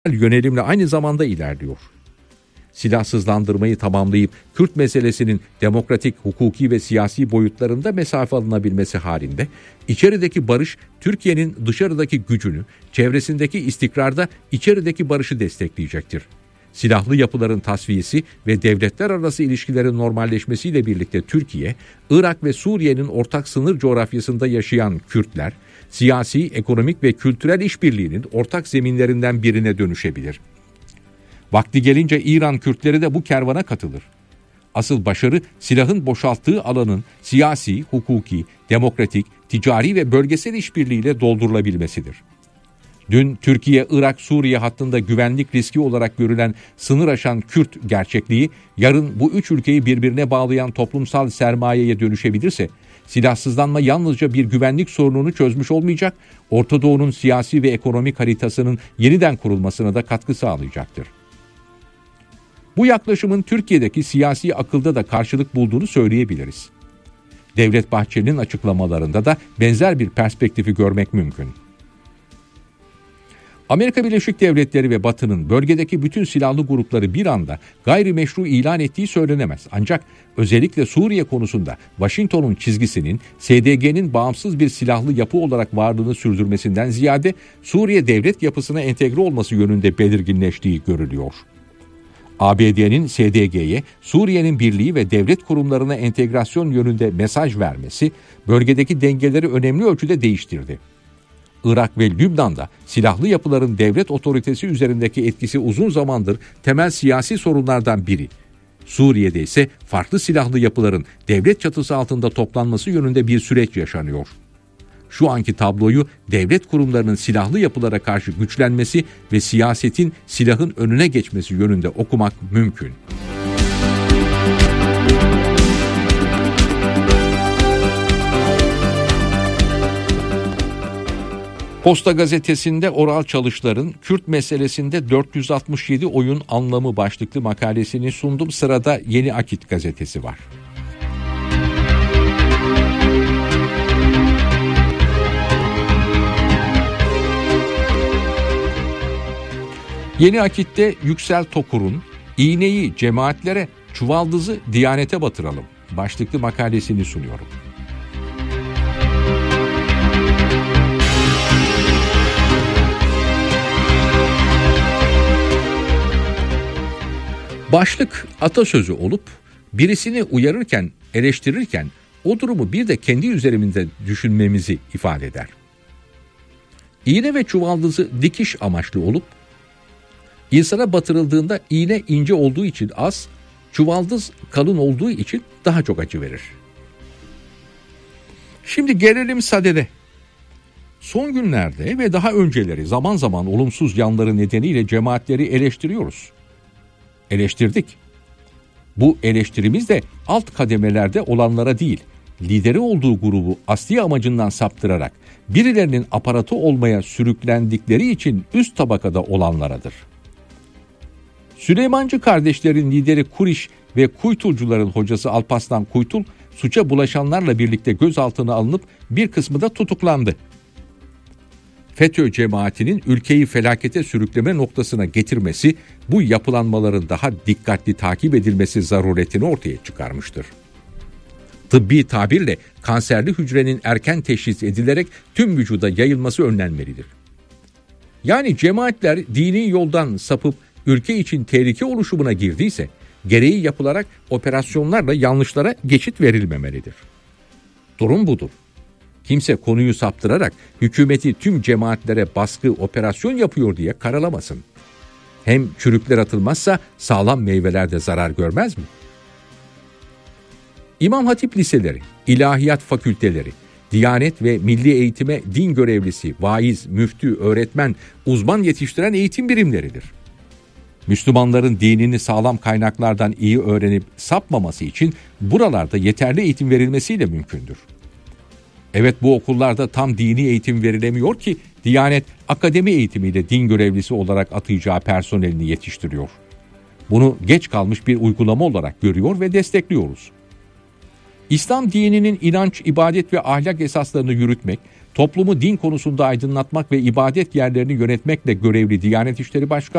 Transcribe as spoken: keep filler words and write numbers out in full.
yönelimle aynı zamanda ilerliyor. Silahsızlandırmayı tamamlayıp Kürt meselesinin demokratik, hukuki ve siyasi boyutlarında mesafe alınabilmesi halinde içerideki barış Türkiye'nin dışarıdaki gücünü, çevresindeki istikrarda içerideki barışı destekleyecektir. Silahlı yapıların tasfiyesi ve devletler arası ilişkilerin normalleşmesiyle birlikte Türkiye, Irak ve Suriye'nin ortak sınır coğrafyasında yaşayan Kürtler, siyasi, ekonomik ve kültürel işbirliğinin ortak zeminlerinden birine dönüşebilir. Vakti gelince İran Kürtleri de bu kervana katılır. Asıl başarı silahın boşalttığı alanın siyasi, hukuki, demokratik, ticari ve bölgesel işbirliğiyle doldurulabilmesidir. Dün Türkiye-Irak-Suriye hattında güvenlik riski olarak görülen sınır aşan Kürt gerçekliği yarın bu üç ülkeyi birbirine bağlayan toplumsal sermayeye dönüşebilirse silahsızlanma yalnızca bir güvenlik sorununu çözmüş olmayacak, Orta Doğu'nun siyasi ve ekonomik haritasının yeniden kurulmasına da katkı sağlayacaktır. Bu yaklaşımın Türkiye'deki siyasi akılda da karşılık bulduğunu söyleyebiliriz. Devlet Bahçeli'nin açıklamalarında da benzer bir perspektifi görmek mümkün. Amerika Birleşik Devletleri ve Batı'nın bölgedeki bütün silahlı grupları bir anda gayrimeşru ilan ettiği söylenemez. Ancak özellikle Suriye konusunda Washington'un çizgisinin S D G'nin bağımsız bir silahlı yapı olarak varlığını sürdürmesinden ziyade Suriye devlet yapısına entegre olması yönünde belirginleştiği görülüyor. A B D'nin S D G'ye Suriye'nin birliği ve devlet kurumlarına entegrasyon yönünde mesaj vermesi bölgedeki dengeleri önemli ölçüde değiştirdi. Irak ve Lübnan'da silahlı yapıların devlet otoritesi üzerindeki etkisi uzun zamandır temel siyasi sorunlardan biri. Suriye'de ise farklı silahlı yapıların devlet çatısı altında toplanması yönünde bir süreç yaşanıyor. Şu anki tabloyu devlet kurumlarının silahlı yapılara karşı güçlenmesi ve siyasetin silahın önüne geçmesi yönünde okumak mümkün. Posta Gazetesi'nde Oral Çalışlar'ın Kürt meselesinde dört yüz altmış yedi oyun anlamı başlıklı makalesini sundum. Sırada Yeni Akit gazetesi var. Yeni Akit'te Yüksel Tokur'un "İğneyi cemaatlere, çuvaldızı Diyanete batıralım" başlıklı makalesini sunuyorum. Başlık atasözü olup birisini uyarırken, eleştirirken o durumu bir de kendi üzerimizde düşünmemizi ifade eder. İğne ve çuvaldızı dikiş amaçlı olup insana batırıldığında iğne ince olduğu için az, çuvaldız kalın olduğu için daha çok acı verir. Şimdi gelelim sadede. Son günlerde ve daha önceleri zaman zaman olumsuz yanları nedeniyle cemaatleri eleştiriyoruz. Eleştirdik. Bu eleştirimiz de alt kademelerde olanlara değil, lideri olduğu grubu asli amacından saptırarak birilerinin aparatı olmaya sürüklendikleri için üst tabakada olanlaradır. Süleymancı kardeşlerin lideri Kuriş ve Kuytulcuların hocası Alparslan Kuytul, suça bulaşanlarla birlikte gözaltına alınıp bir kısmı da tutuklandı. FETÖ cemaatinin ülkeyi felakete sürükleme noktasına getirmesi, bu yapılanmaların daha dikkatli takip edilmesi zaruretini ortaya çıkarmıştır. Tıbbi tabirle kanserli hücrenin erken teşhis edilerek tüm vücuda yayılması önlenmelidir. Yani cemaatler dini yoldan sapıp ülke için tehlike oluşumuna girdiyse, gereği yapılarak operasyonlarla yanlışlara geçit verilmemelidir. Durum budur. Kimse konuyu saptırarak hükümeti tüm cemaatlere baskı, operasyon yapıyor diye karalamasın. Hem çürükler atılmazsa sağlam meyveler de zarar görmez mi? İmam Hatip liseleri, ilahiyat fakülteleri, Diyanet ve milli eğitime din görevlisi, vaiz, müftü, öğretmen, uzman yetiştiren eğitim birimleridir. Müslümanların dinini sağlam kaynaklardan iyi öğrenip sapmaması için buralarda yeterli eğitim verilmesiyle mümkündür. Evet, bu okullarda tam dini eğitim verilemiyor ki Diyanet akademi eğitimiyle din görevlisi olarak atayacağı personelini yetiştiriyor. Bunu geç kalmış bir uygulama olarak görüyor ve destekliyoruz. İslam dininin inanç, ibadet ve ahlak esaslarını yürütmek, toplumu din konusunda aydınlatmak ve ibadet yerlerini yönetmekle görevli Diyanet İşleri Başkanlığı